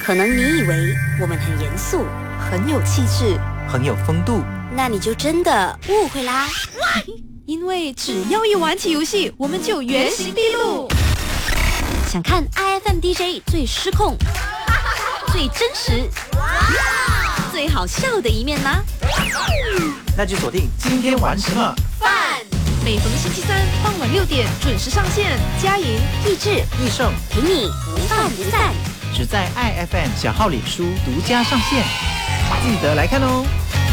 可能你以为我们很严肃，很有气质， 很有风度， 那你就真的误会啦。 因为只要一玩起游戏，我们就原形毕露。 想看 IFM DJ 最失控、最真实、最好笑的一面吗？ 那就锁定今天玩什么饭。 每逢星期三傍晚6点准时上线，佳莹、 益智、 益盛陪你不饭不散， 只在 IFM 小号脸书独家上线，记得来看哦。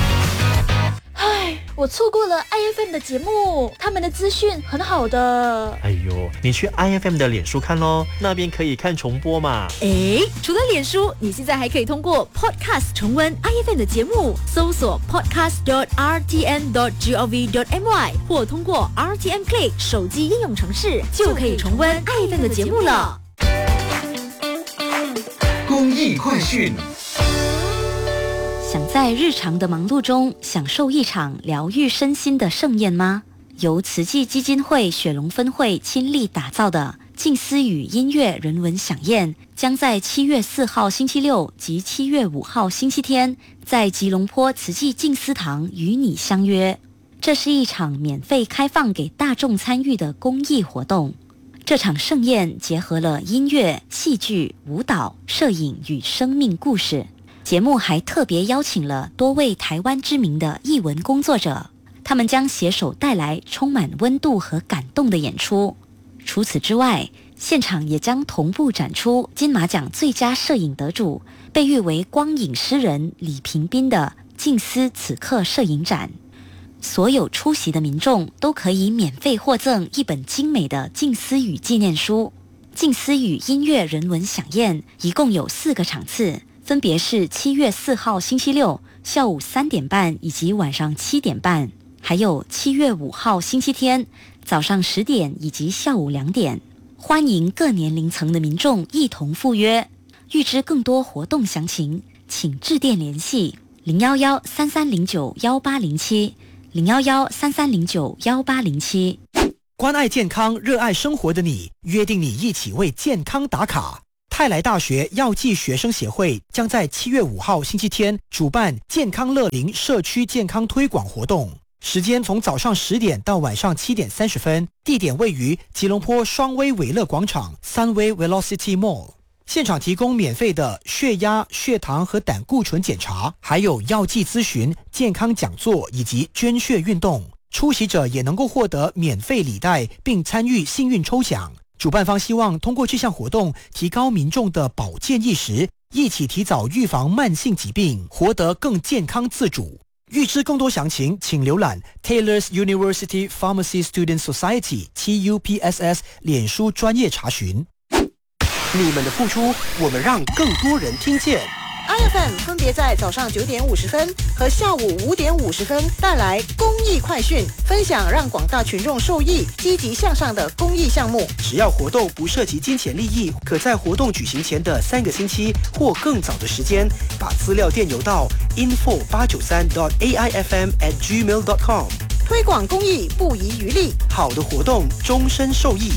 我错过了 IFM 的节目，他们的资讯很好的。 哎呦，你去 IFM 的脸书看咯，那边可以看重播嘛。 除了脸书，你现在还可以通过 Podcast 重温 IFM 的节目，搜索 podcast.rtm.gov.my 或通过 RTM Play 手机应用程式，就可以重温 IFM 的节目了。 公益快讯。 想在日常的忙碌中享受一场疗愈身心的盛宴吗？由慈济基金会雪龙分会倾力打造的静思语音乐人文飨宴，将在7月4号星期六及7月5号星期天，在吉隆坡慈济静思堂与你相约。这是一场免费开放给大众参与的公益活动。这场盛宴结合了音乐、戏剧、舞蹈、摄影与生命故事。节目还特别邀请了多位台湾知名的艺文工作者，他们将携手带来充满温度和感动的演出。除此之外，现场也将同步展出金马奖最佳摄影得主，被誉为光影诗人李平斌的静思此刻摄影展。所有出席的民众都可以免费获赠一本精美的静思语纪念书。静思语音乐人文飨宴一共有4个场次，分别是7月4号星期六下午3点半以及晚上7点半，还有7月5号星期天早上10点以及下午2点。欢迎各年龄层的民众一同赴约。预知更多活动详情，请致电联系011-3309-1807 011-3309-1807。 关爱健康，热爱生活的你，约定你一起为健康打卡。泰来大学药剂学生协会将在7月5号星期天主办健康乐龄社区健康推广活动，时间从早上10点到晚上7点30分，地点位于吉隆坡双威伟乐广场 Sunway Velocity Mall。现场提供免费的血压、血糖和胆固醇检查，还有药剂咨询、健康讲座以及捐血运动。出席者也能够获得免费礼袋，并参与幸运抽奖。主办方希望通过这项活动提高民众的保健意识，一起提早预防慢性疾病，活得更健康自主。预知更多详情，请浏览 Taylor's University Pharmacy Student Society TUPSS 脸书专业查询。 你们的付出，我们让更多人听见。IFM 分别在早上9点50分和下午5点50分带来公益快讯，分享让广大群众受益、积极向上的公益项目。只要活动不涉及金钱利益，可在活动举行前的3个星期或更早的时间，把资料电邮到 info893.aifm@gmail.com。推广公益不遗余力，好的活动终身受益。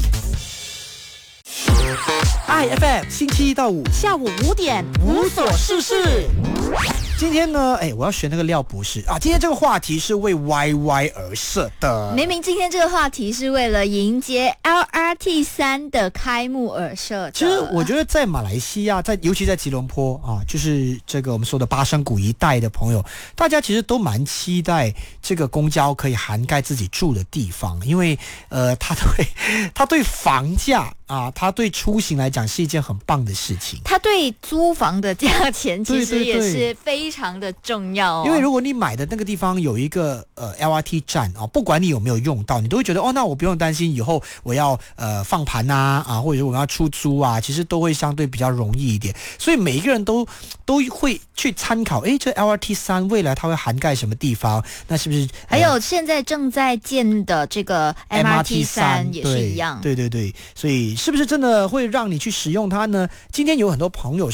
IFM 星期一到五下午5点无所事事。 今天呢，我要选那个廖博士啊。今天这个话题是为 YY 而设的。 明明今天这个话题是为了迎接 LRT3 的开幕而设的。 其实我觉得在马来西亚，尤其在吉隆坡啊，就是这个我们说的巴生谷一带的朋友，大家其实都蛮期待这个公交可以涵盖自己住的地方，因为它对房价啊，它对出行来讲是一件很棒的事情。 它对租房的价钱其实也是非常的重要哦。 因为如果你买的那个地方有一个LRT 站啊，不管你有没有用到，你都会觉得那我不用担心以后我要放盘啊，或者是我要出租啊，其实都会相对比较容易一点。所以每一个人都会去参考，这 LRT3 未来它会涵盖什么地方？那是不是还有现在正在建的这个 MRT3 也是一样？ 对，所以是不是真的会让你去使用它呢？今天有很多朋友是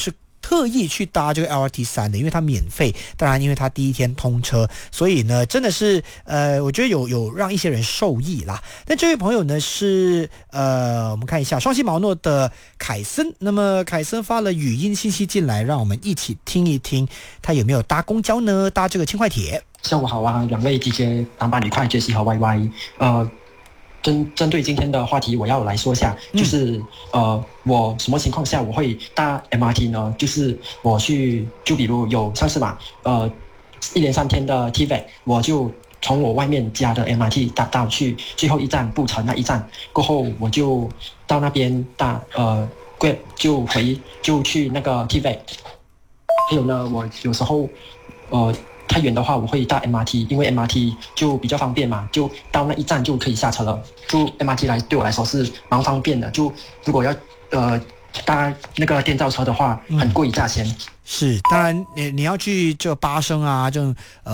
特意去搭这个 LRT3 的，因为它免费。当然，因为它第一天通车，所以呢，真的是我觉得有让一些人受益啦。但这位朋友呢是我们看一下双溪毛诺的凯森，那么凯森发了语音信息进来，让我们一起听一听，他有没有搭公交呢？搭这个轻快铁。 下午好啊，两位 DJ 当班愉快 ，Jessie 和 YY。针对今天的话题，我要来说一下，就是我什么情况下我会搭 MRT 呢？就是我就比如有上次嘛，一连3天的 TVEC， 我就从我外面家的 MRT 搭到去最后一站布城那一站，过后我就到那边搭Grab 就去那个 TVEC。还有呢，我有时候太远的话，我会搭 MRT， 因为 MRT 就比较方便嘛，就到那一站就可以下车了。就 MRT 对我来说是蛮方便的。就如果要搭那个电召车的话，很贵价钱。 是，当然你要去这巴生啊，这种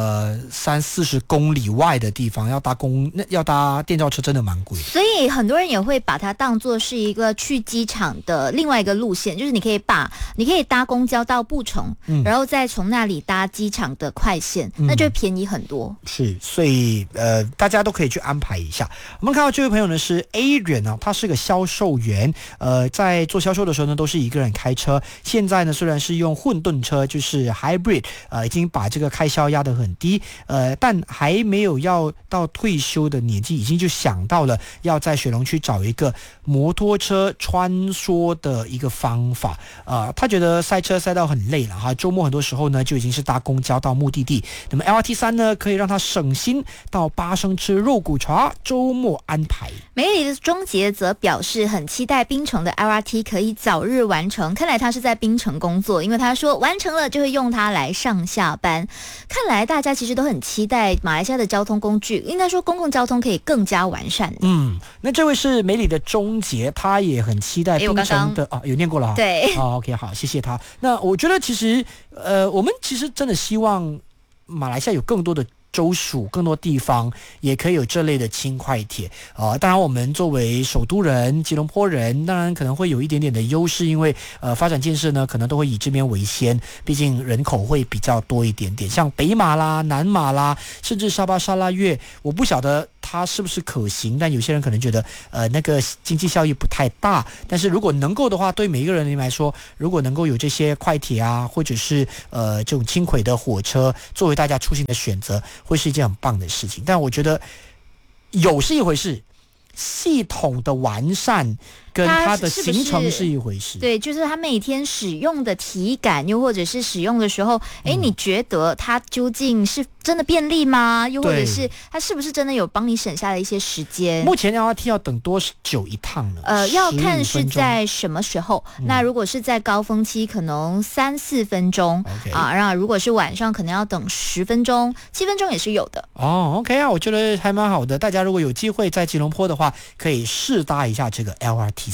30-40公里外的地方，要搭电召车真的蛮贵。 所以很多人也会把它当作是一个去机场的另外一个路线，就是你可以搭公交到布城，然后再从那里搭机场的快线，那就便宜很多。 是，所以大家都可以去安排一下。我们看到这位朋友呢是 Adrian 啊，他是个销售员，在做销售的时候呢都是一个人开车，现在呢虽然是用混动车，就是 hybrid， 已经把这个开销压得很低，但还没有要到退休的年纪，已经就想到了要在雪隆区找一个摩托车穿梭的一个方法。他觉得塞车塞到很累了哈，周末很多时候呢就已经是搭公交到目的地。那么 LRT3 呢可以让他省心，到巴生吃肉骨茶，周末安排。 美里的终结则表示很期待槟城的 LRT 可以早日完成，看来他是在槟城工作，因为他说完成了就会用它来上下班。看来大家其实都很期待马来西亚的交通工具，应该说公共交通可以更加完善。 那这位是美里的终结，他也很期待槟城的有念过了哈。 对 ，OK 好，谢谢他。那我觉得其实我们其实真的希望马来西亚有更多的州属，更多地方也可以有这类的轻快铁当然我们作为首都人，吉隆坡人，当然可能会有一点点的优势，因为发展建设呢可能都会以这边为先，毕竟人口会比较多一点点，像北马啦、南马啦，甚至沙巴沙拉越，我不晓得它是不是可行，但有些人可能觉得那个经济效益不太大，但是如果能够的话，对每一个人来说，如果能够有这些快铁啊，或者是这种轻轨的火车作为大家出行的选择，会是一件很棒的事情。但我觉得有是一回事，系统的完善跟它的行程是一回事。 对，就是它每天使用的体感，又或者是使用的时候，你觉得它究竟是真的便利吗？又或者是它是不是真的有帮你省下了一些时间？目前 LRT 要等多久一趟呢？ 要看是在什么时候。那如果是在高峰期，可能3-4分钟然后如果是晚上，可能要等10分钟、7分钟也是有的。 OK 啊，我觉得还蛮好的。大家如果有机会在吉隆坡的话，可以试搭一下这个 LRT3。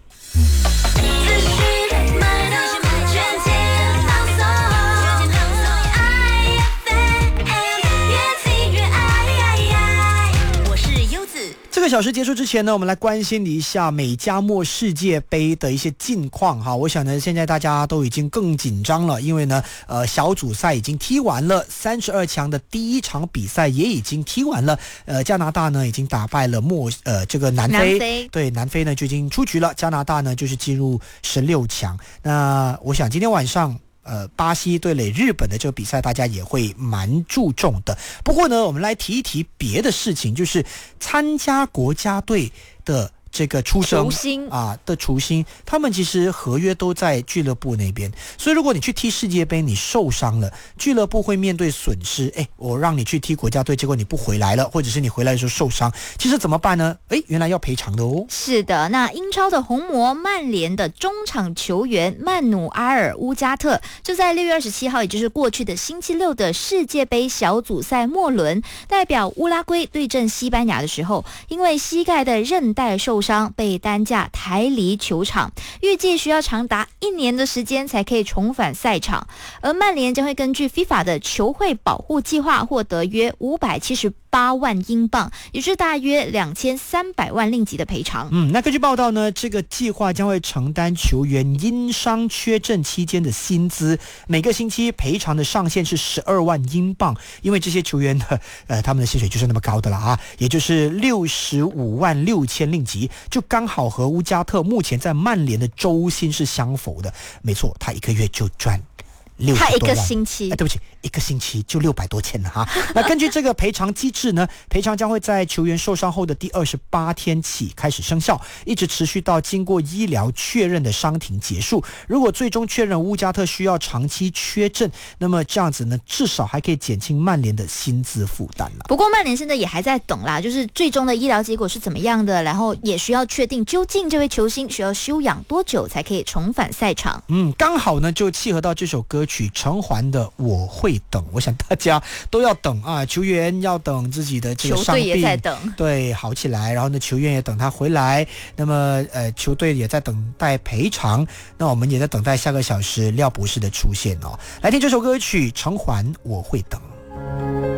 这个小时结束之前呢，我们来关心一下美加墨世界杯的一些近况哈。我想呢，现在大家都已经更紧张了，因为呢，小组赛已经踢完了，32强的第一场比赛也已经踢完了。加拿大呢已经打败了这个南非，对，南非呢就已经出局了，加拿大呢就是进入16强。那我想今天晚上巴西对垒日本的这个比赛，大家也会蛮注重的。不过呢，我们来提一提别的事情，就是参加国家队的这个出生的雏星，他们其实合约都在俱乐部那边，所以如果你去踢世界杯你受伤了，俱乐部会面对损失。我让你去踢国家队，结果你不回来了，或者是你回来的时候受伤，其实怎么办呢？原来要赔偿的哦。 是的，那英超的红魔曼联的中场球员曼努阿尔乌加特就在6月27号，也就是过去的星期六的世界杯小组赛末轮，代表乌拉圭对阵西班牙的时候，因为膝盖的韧带受伤被担架抬离球场，预计需要长达1年的时间才可以重返赛场。而曼联将会根据 FIFA 的球会保护计划获得约578 8万英镑，也就是大约2300万令吉的赔偿。 那根据报道呢，这个计划将会承担球员因伤缺阵期间的薪资，每个星期赔偿的上限是12万英镑，因为这些球员的他们的薪水就是那么高的了啊，也就是65万6千令吉，就刚好和乌加特目前在曼联的周薪是相符的。没错，他一个月就赚60多万， 他一个星期， 对不起，一个星期就600多千了哈。那根据这个赔偿机制呢，赔偿将会在球员受伤后的第28天起开始生效，一直持续到经过医疗确认的伤停结束。如果最终确认乌加特需要长期缺阵，那么这样子呢，至少还可以减轻曼联的薪资负担了。 不过曼联现在也还在等啦，就是最终的医疗结果是怎么样的，然后也需要确定究竟这位球星需要休养多久才可以重返赛场。 刚好呢就契合到这首歌曲陈环的《我会等》，我想大家都要等啊，球员要等自己的这个伤病， 球队也在等， 对，好起来，然后呢，球员也等他回来，那么球队也在等待赔偿，那我们也在等待下个小时廖博士的出现哦。来听这首歌曲陈环《我会等》。